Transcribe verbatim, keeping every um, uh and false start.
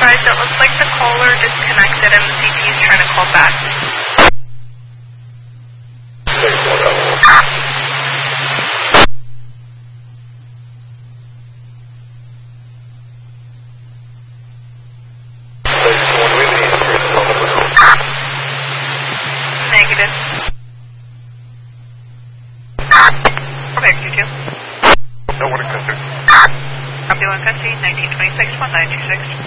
advised, it looks like the caller disconnected and the C T is trying to call back. Negative. Quebec two two. No one in country. Copy one country, nineteen twenty-six, one nine two six.